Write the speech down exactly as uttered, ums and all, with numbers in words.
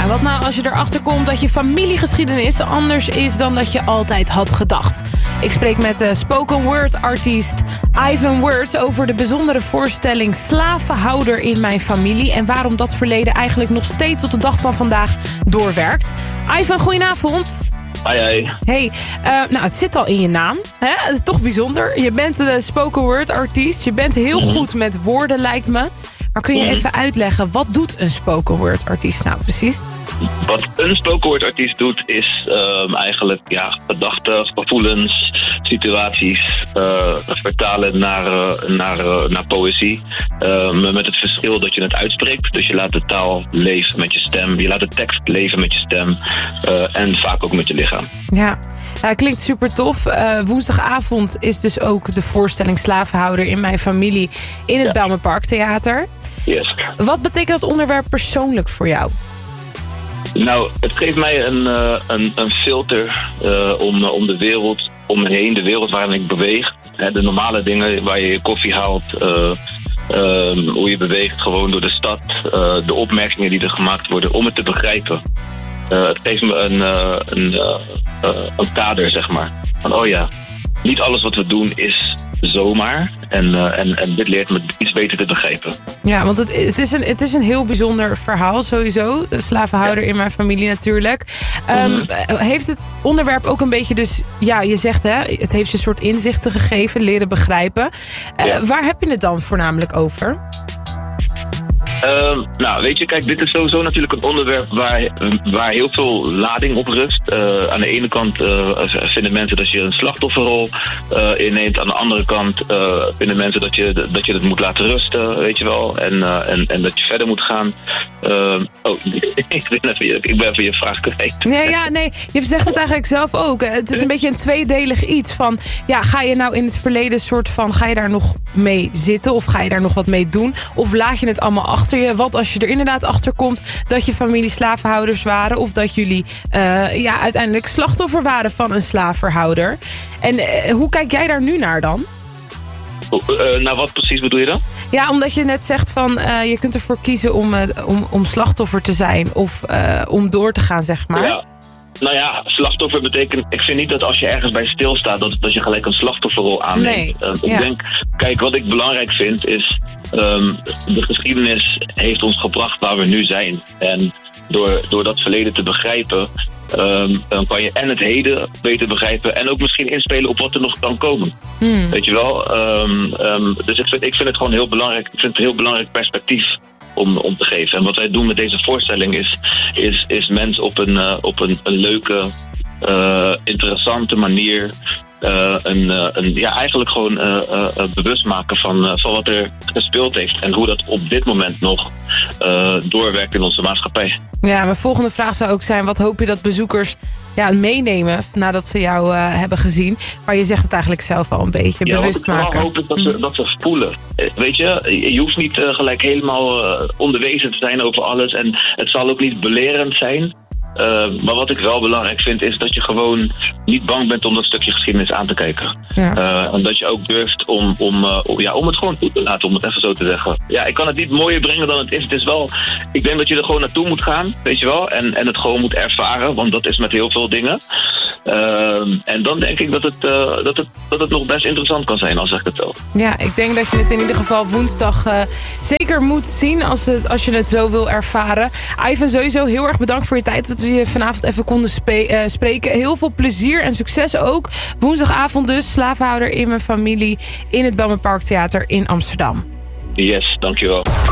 wat nou als je erachter komt dat je familiegeschiedenis anders is dan dat je altijd had gedacht? Ik spreek met de spoken word artiest Ivan Words over de bijzondere voorstelling Slavenhouder in mijn familie en waarom dat verleden eigenlijk nog steeds tot de dag van vandaag doorwerkt. Ivan, goedenavond. Hoi, hoi. Hey, uh, nou het zit al in je naam. Hè? Het is toch bijzonder. Je bent de spoken word artiest. Je bent heel mm-hmm. goed met woorden, lijkt me. Maar kun je mm-hmm. even uitleggen, wat doet een spoken word artiest nou precies? Wat een spoken word artiest doet is um, eigenlijk ja, gedachten, gevoelens, situaties uh, vertalen naar, uh, naar, uh, naar poëzie. Um, met het verschil dat je het uitspreekt. Dus je laat de taal leven met je stem. Je laat de tekst leven met je stem. Uh, en vaak ook met je lichaam. Ja, ja klinkt super tof. Uh, woensdagavond is dus ook de voorstelling Slavenhouder in mijn familie in het ja. Bijlmerpark Theater. Yes. Wat betekent dat onderwerp persoonlijk voor jou? Nou, het geeft mij een, uh, een, een filter uh, om, om de wereld om me heen, de wereld waarin ik beweeg. Hè, de normale dingen waar je je koffie haalt, uh, uh, hoe je beweegt gewoon door de stad, uh, de opmerkingen die er gemaakt worden, om het te begrijpen. Uh, het geeft me een, uh, een, uh, uh, een kader, zeg maar. Van, oh ja, niet alles wat we doen is zomaar. En, uh, en, en dit leert me iets beter te begrijpen. Ja, want het, het, is, een, het is een heel bijzonder verhaal sowieso. De slavenhouder ja. in mijn familie natuurlijk. Um, mm-hmm. Heeft het onderwerp ook een beetje dus... Ja, je zegt hè, het heeft je een soort inzichten gegeven, leren begrijpen. Uh, ja. Waar heb je het dan voornamelijk over? Uh, nou, weet je, kijk, dit is sowieso natuurlijk een onderwerp waar, waar heel veel lading op rust. Uh, aan de ene kant uh, vinden mensen dat je een slachtofferrol uh, inneemt. Aan de andere kant uh, vinden mensen dat je, dat je het moet laten rusten, weet je wel. En, uh, en, en dat je verder moet gaan. Uh, oh, ik ben even je, ik ben even je vraag kwijt. Nee, ja, nee, je zegt het eigenlijk zelf ook. Het is een beetje een tweedelig iets van... Ja, ga je nou in het verleden soort van... Ga je daar nog mee zitten of ga je daar nog wat mee doen? Of laat je het allemaal achter je? Wat als je er inderdaad achter komt dat je familie slavenhouders waren... of dat jullie uh, ja, uiteindelijk slachtoffer waren van een slavenhouder. En uh, hoe kijk jij daar nu naar dan? Uh, nou, wat precies bedoel je dan? Ja, omdat je net zegt van uh, je kunt ervoor kiezen om, uh, om, om slachtoffer te zijn... of uh, om door te gaan, zeg maar. Ja. Nou ja, slachtoffer betekent... Ik vind niet dat als je ergens bij stilstaat... dat, dat je gelijk een slachtofferrol aanneemt. Nee, uh, ik ja. denk, kijk, wat ik belangrijk vind is... Um, de geschiedenis heeft ons gebracht waar we nu zijn. En door, door dat verleden te begrijpen... Um, dan kan je en het heden beter begrijpen... en ook misschien inspelen op wat er nog kan komen. Hmm. Weet je wel? Um, um, dus ik vind, ik vind het gewoon heel belangrijk... Ik vind het een heel belangrijk perspectief... Om, om te geven. En wat wij doen met deze voorstelling is, is, is mensen op een, uh, op een, een leuke, uh, interessante manier uh, een, uh, een, ja, eigenlijk gewoon uh, uh, bewust maken van, uh, van wat er gespeeld heeft en hoe dat op dit moment nog uh, doorwerkt in onze maatschappij. Ja, mijn volgende vraag zou ook zijn, wat hoop je dat bezoekers ja, meenemen nadat ze jou uh, hebben gezien? Maar je zegt het eigenlijk zelf al een beetje, ja, bewust maken. Ja, wat ik vooral hoop is dat ze, dat ze voelen. Weet je, je hoeft niet uh, gelijk helemaal uh, onderwezen te zijn over alles. En het zal ook niet belerend zijn. Uh, maar wat ik wel belangrijk vind is dat je gewoon niet bang bent om dat stukje geschiedenis aan te kijken. Ja. Uh, en dat je ook durft om, om, uh, om, ja, om het gewoon toe te laten, om het even zo te zeggen. Ja, ik kan het niet mooier brengen dan het is. Het is wel, ik denk dat je er gewoon naartoe moet gaan, weet je wel. En, en het gewoon moet ervaren, want dat is met heel veel dingen. Uh, en dan denk ik dat het, uh, dat, het, dat het nog best interessant kan zijn, als ik het zo. Ja, ik denk dat je het in ieder geval woensdag uh, zeker moet zien als, het, als je het zo wil ervaren. Ivan, sowieso heel erg bedankt voor je tijd dat we je vanavond even konden spe- uh, spreken. Heel veel plezier en succes ook. Woensdagavond dus, Slavenhouder in mijn familie in het Bijlmerpark Theater in Amsterdam. Yes, dankjewel.